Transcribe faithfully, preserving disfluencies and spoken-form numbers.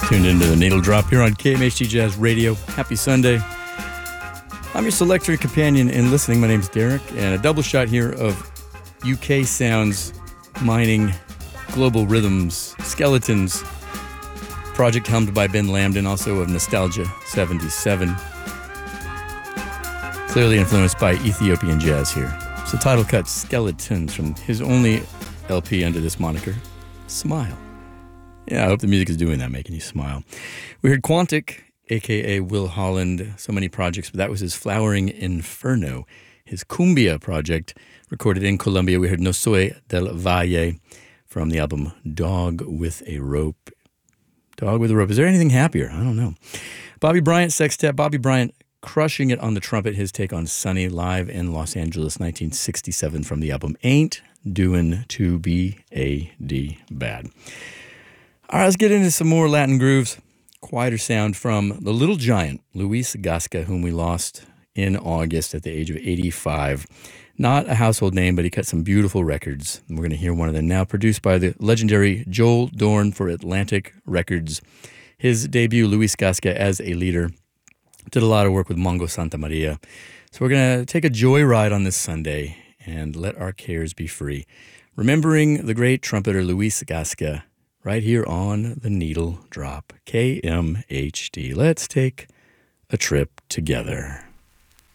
Tuned into the Needle Drop here on K M H D Jazz Radio. Happy Sunday. I'm your selector and companion in listening. My name's Derek, and a double shot here of U K sounds, mining, global rhythms, skeletons. Project helmed by Ben Lambden, also of Nostalgia seventy-seven. Clearly influenced by Ethiopian jazz here. It's the title cut, Skeletons, from his only L P under this moniker, Smile. Yeah, I hope the music is doing that, making you smile. We heard Quantic, a k a. Will Holland, so many projects, but that was his Flowering Inferno, his Cumbia project, recorded in Colombia. We heard No Soy del Valle from the album Dog with a Rope. Dog with a Rope. Is there anything happier? I don't know. Bobby Bryant Sextet. Bobby Bryant crushing it on the trumpet. His take on Sunny live in Los Angeles, nineteen sixty-seven, from the album Ain't Doin' to Be A D Bad. All right, let's get into some more Latin grooves. Quieter sound from the little giant, Luis Gasca, whom we lost in August at the age of eighty-five. Not a household name, but he cut some beautiful records. And we're going to hear one of them now, produced by the legendary Joel Dorn for Atlantic Records. His debut, Luis Gasca, as a leader, did a lot of work with Mongo Santa Maria. So we're going to take a joyride on this Sunday and let our cares be free. Remembering the great trumpeter Luis Gasca, right here on the Needle Drop, K M H D. Let's take a trip together.